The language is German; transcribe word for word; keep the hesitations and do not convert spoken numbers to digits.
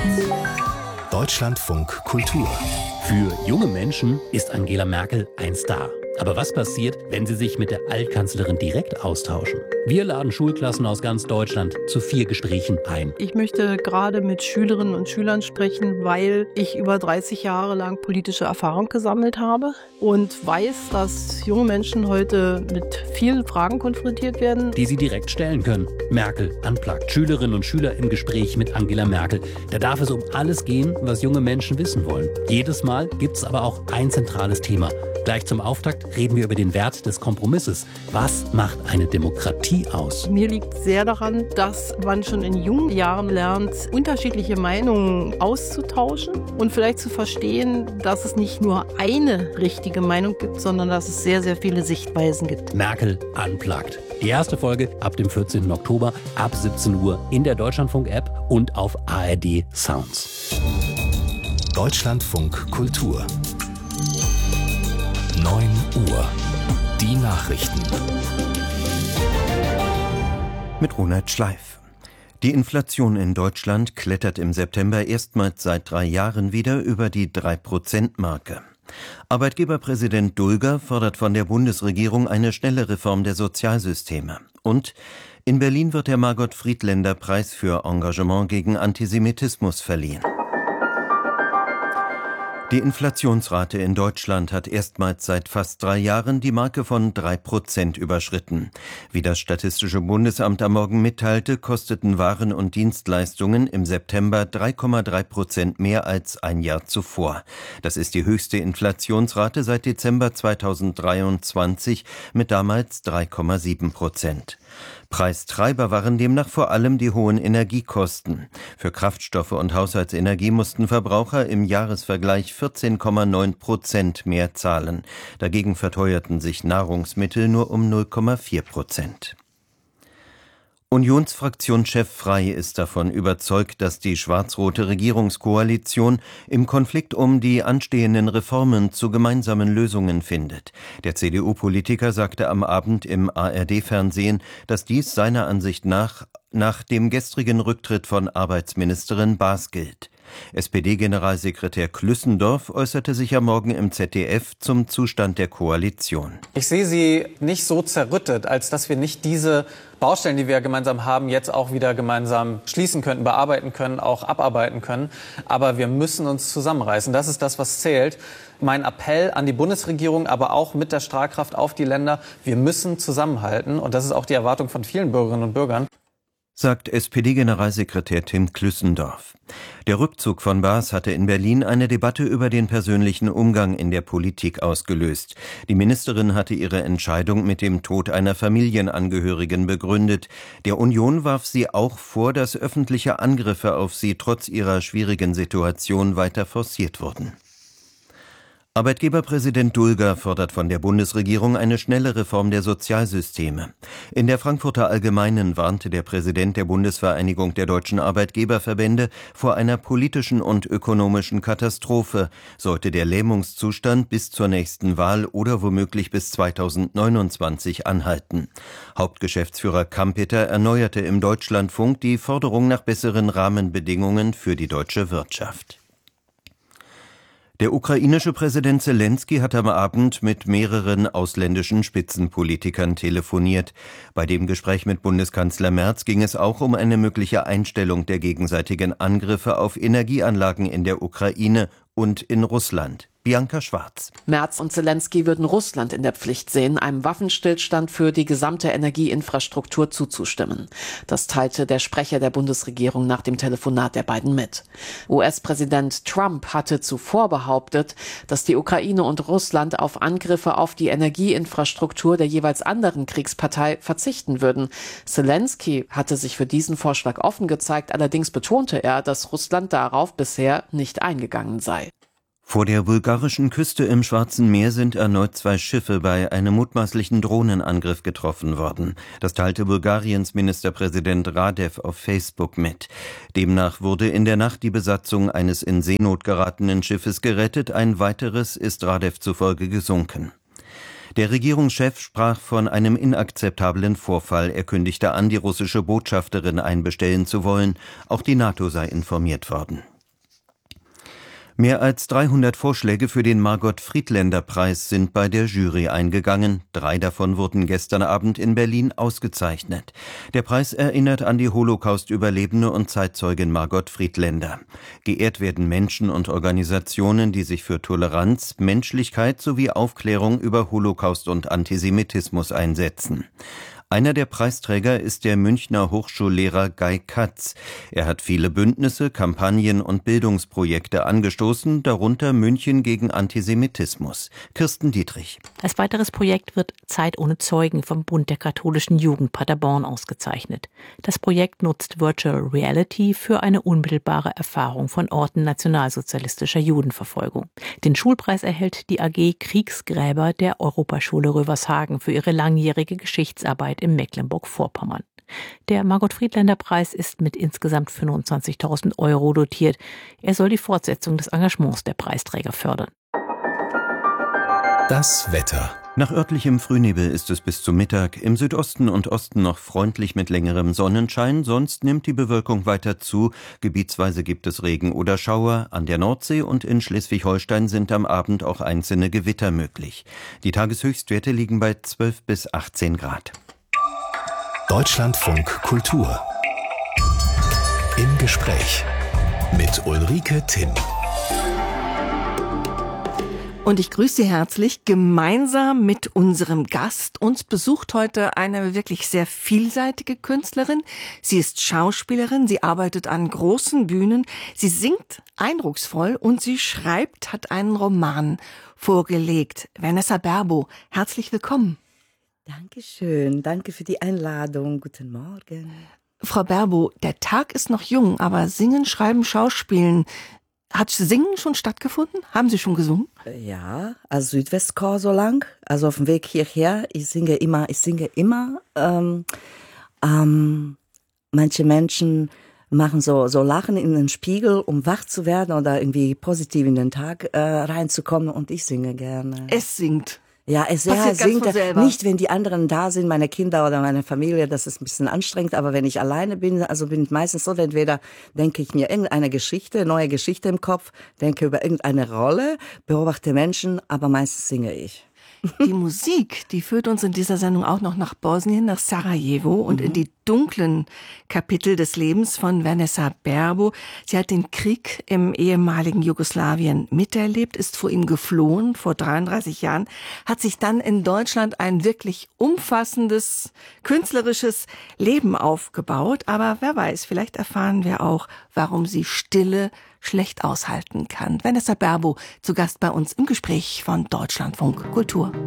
Deutschlandfunk Kultur. Für junge Menschen ist Angela Merkel ein Star. Aber was passiert, wenn sie sich mit der Altkanzlerin direkt austauschen? Wir laden Schulklassen aus ganz Deutschland zu vier Gesprächen ein. Ich möchte gerade mit Schülerinnen und Schülern sprechen, weil ich über dreißig Jahre lang politische Erfahrung gesammelt habe und weiß, dass junge Menschen heute mit vielen Fragen konfrontiert werden, die sie direkt stellen können. Merkel unplugged. Schülerinnen und Schüler im Gespräch mit Angela Merkel. Da darf es um alles gehen, was junge Menschen wissen wollen. Jedes Mal gibt es aber auch ein zentrales Thema. Gleich zum Auftakt reden wir über den Wert des Kompromisses. Was macht eine Demokratie aus? Mir liegt sehr daran, dass man schon in jungen Jahren lernt, unterschiedliche Meinungen auszutauschen und vielleicht zu verstehen, dass es nicht nur eine richtige Meinung gibt, sondern dass es sehr, sehr viele Sichtweisen gibt. Merkel unplugged. Die erste Folge ab dem vierzehnten Oktober ab siebzehn Uhr in der Deutschlandfunk-App und auf A R D Sounds. Deutschlandfunk Kultur. neun Uhr. Die Nachrichten. Mit Ronald Schleif. Die Inflation in Deutschland klettert im September erstmals seit drei Jahren wieder über die drei Prozent Marke. Arbeitgeberpräsident Dulger fordert von der Bundesregierung eine schnelle Reform der Sozialsysteme. Und in Berlin wird der Margot-Friedländer-Preis für Engagement gegen Antisemitismus verliehen. Die Inflationsrate in Deutschland hat erstmals seit fast drei Jahren die Marke von drei Prozent überschritten. Wie das Statistische Bundesamt am Morgen mitteilte, kosteten Waren und Dienstleistungen im September drei Komma drei Prozent mehr als ein Jahr zuvor. Das ist die höchste Inflationsrate seit Dezember zweitausenddreiundzwanzig mit damals drei Komma sieben Prozent. Preistreiber waren demnach vor allem die hohen Energiekosten. Für Kraftstoffe und Haushaltsenergie mussten Verbraucher im Jahresvergleich vierzehn Komma neun Prozent mehr zahlen. Dagegen verteuerten sich Nahrungsmittel nur um null Komma vier Prozent. Unionsfraktionschef Frey ist davon überzeugt, dass die schwarz-rote Regierungskoalition im Konflikt um die anstehenden Reformen zu gemeinsamen Lösungen findet. Der C D U-Politiker sagte am Abend im A R D-Fernsehen, dass dies seiner Ansicht nach nach dem gestrigen Rücktritt von Arbeitsministerin Baas gilt. S P D-Generalsekretär Klüssendorf äußerte sich am Morgen im Z D F zum Zustand der Koalition. Ich sehe sie nicht so zerrüttet, als dass wir nicht diese Baustellen, die wir gemeinsam haben, jetzt auch wieder gemeinsam schließen könnten, bearbeiten können, auch abarbeiten können. Aber wir müssen uns zusammenreißen. Das ist das, was zählt. Mein Appell an die Bundesregierung, aber auch mit der Strahlkraft auf die Länder. Wir müssen zusammenhalten. Und das ist auch die Erwartung von vielen Bürgerinnen und Bürgern, sagt S P D-Generalsekretär Tim Klüssendorf. Der Rückzug von Baas hatte in Berlin eine Debatte über den persönlichen Umgang in der Politik ausgelöst. Die Ministerin hatte ihre Entscheidung mit dem Tod einer Familienangehörigen begründet. Der Union warf sie auch vor, dass öffentliche Angriffe auf sie trotz ihrer schwierigen Situation weiter forciert wurden. Arbeitgeberpräsident Dulger fordert von der Bundesregierung eine schnelle Reform der Sozialsysteme. In der Frankfurter Allgemeinen warnte der Präsident der Bundesvereinigung der deutschen Arbeitgeberverbände vor einer politischen und ökonomischen Katastrophe, sollte der Lähmungszustand bis zur nächsten Wahl oder womöglich bis zweitausendneunundzwanzig anhalten. Hauptgeschäftsführer Kampeter erneuerte im Deutschlandfunk die Forderung nach besseren Rahmenbedingungen für die deutsche Wirtschaft. Der ukrainische Präsident Selenskyj hat am Abend mit mehreren ausländischen Spitzenpolitikern telefoniert. Bei dem Gespräch mit Bundeskanzler Merz ging es auch um eine mögliche Einstellung der gegenseitigen Angriffe auf Energieanlagen in der Ukraine und in Russland. Bianca Schwarz. Merz und Selenskyj würden Russland in der Pflicht sehen, einem Waffenstillstand für die gesamte Energieinfrastruktur zuzustimmen. Das teilte der Sprecher der Bundesregierung nach dem Telefonat der beiden mit. U S-Präsident Trump hatte zuvor behauptet, dass die Ukraine und Russland auf Angriffe auf die Energieinfrastruktur der jeweils anderen Kriegspartei verzichten würden. Selenskyj hatte sich für diesen Vorschlag offen gezeigt, allerdings betonte er, dass Russland darauf bisher nicht eingegangen sei. Vor der bulgarischen Küste im Schwarzen Meer sind erneut zwei Schiffe bei einem mutmaßlichen Drohnenangriff getroffen worden. Das teilte Bulgariens Ministerpräsident Radev auf Facebook mit. Demnach wurde in der Nacht die Besatzung eines in Seenot geratenen Schiffes gerettet, ein weiteres ist Radev zufolge gesunken. Der Regierungschef sprach von einem inakzeptablen Vorfall. Er kündigte an, die russische Botschafterin einbestellen zu wollen. Auch die NATO sei informiert worden. Mehr als dreihundert Vorschläge für den Margot-Friedländer-Preis sind bei der Jury eingegangen. Drei davon wurden gestern Abend in Berlin ausgezeichnet. Der Preis erinnert an die Holocaust-Überlebende und Zeitzeugin Margot Friedländer. Geehrt werden Menschen und Organisationen, die sich für Toleranz, Menschlichkeit sowie Aufklärung über Holocaust und Antisemitismus einsetzen. Einer der Preisträger ist der Münchner Hochschullehrer Guy Katz. Er hat viele Bündnisse, Kampagnen und Bildungsprojekte angestoßen, darunter München gegen Antisemitismus. Kirsten Dietrich. Als weiteres Projekt wird Zeit ohne Zeugen vom Bund der katholischen Jugend Paderborn ausgezeichnet. Das Projekt nutzt Virtual Reality für eine unmittelbare Erfahrung von Orten nationalsozialistischer Judenverfolgung. Den Schulpreis erhält die A G Kriegsgräber der Europaschule Rövershagen für ihre langjährige Geschichtsarbeit in Mecklenburg-Vorpommern. Der Margot-Friedländer-Preis ist mit insgesamt fünfundzwanzigtausend Euro dotiert. Er soll die Fortsetzung des Engagements der Preisträger fördern. Das Wetter. Nach örtlichem Frühnebel ist es bis zum Mittag, im Südosten und Osten noch freundlich mit längerem Sonnenschein, sonst nimmt die Bewölkung weiter zu, gebietsweise gibt es Regen oder Schauer, an der Nordsee und in Schleswig-Holstein sind am Abend auch einzelne Gewitter möglich. Die Tageshöchstwerte liegen bei zwölf bis achtzehn Grad. Deutschlandfunk Kultur. Im Gespräch mit Ulrike Timm. Und ich grüße Sie herzlich gemeinsam mit unserem Gast. Uns besucht heute eine wirklich sehr vielseitige Künstlerin. Sie ist Schauspielerin, sie arbeitet an großen Bühnen, sie singt eindrucksvoll und sie schreibt, hat einen Roman vorgelegt. Vanessa Berbo, herzlich willkommen. Dankeschön, danke für die Einladung. Guten Morgen. Frau Berbo, der Tag ist noch jung, aber Singen, Schreiben, Schauspielen, hat Singen schon stattgefunden? Haben Sie schon gesungen? Ja, also Südwestchor so lang, also auf dem Weg hierher. Ich singe immer, ich singe immer. Ähm, ähm, manche Menschen machen so, so Lachen in den Spiegel, um wach zu werden oder irgendwie positiv in den Tag äh, reinzukommen, und ich singe gerne. Es singt. Ja, es ja, singt nicht, wenn die anderen da sind, meine Kinder oder meine Familie, das ist ein bisschen anstrengend, aber wenn ich alleine bin, also bin ich meistens so, entweder denke ich mir irgendeine Geschichte, neue Geschichte im Kopf, denke über irgendeine Rolle, beobachte Menschen, aber meistens singe ich. Die Musik, die führt uns in dieser Sendung auch noch nach Bosnien, nach Sarajevo und mhm. in die dunklen Kapitel des Lebens von Vanessa Berbo. Sie hat den Krieg im ehemaligen Jugoslawien miterlebt, ist vor ihm geflohen, vor dreiunddreißig Jahren, hat sich dann in Deutschland ein wirklich umfassendes, künstlerisches Leben aufgebaut. Aber wer weiß, vielleicht erfahren wir auch, warum sie Stille schlecht aushalten kann. Vanessa Berbo zu Gast bei uns im Gespräch von Deutschlandfunk Kultur.